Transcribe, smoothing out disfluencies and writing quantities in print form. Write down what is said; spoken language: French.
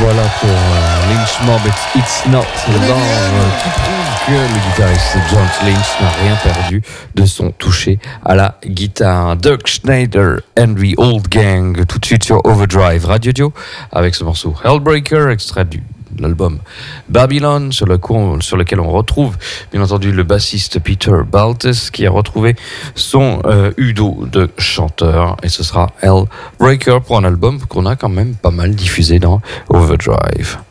voilà pour Lynch Mob, It's Not Love, qui prouve que le guitariste John Lynch n'a rien perdu de son toucher à la guitare. Doug Schneider and the Old Gang, tout de suite sur Overdrive Radio Dio, avec ce morceau Hellbreaker, extrait de l'album Babylon, sur lequel on retrouve bien entendu le bassiste Peter Baltes, qui a retrouvé son Udo de chanteur, et ce sera Hellbreaker pour un album qu'on a quand même pas mal diffusé dans Overdrive.